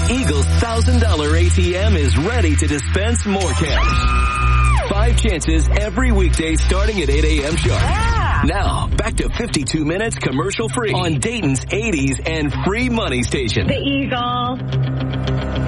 Eagle's $1,000 ATM is ready to dispense more cash. 5 chances every weekday starting at 8 a.m. sharp. Yeah. Now, back to 52 minutes commercial free on Dayton's 80s and free money station. The Eagle.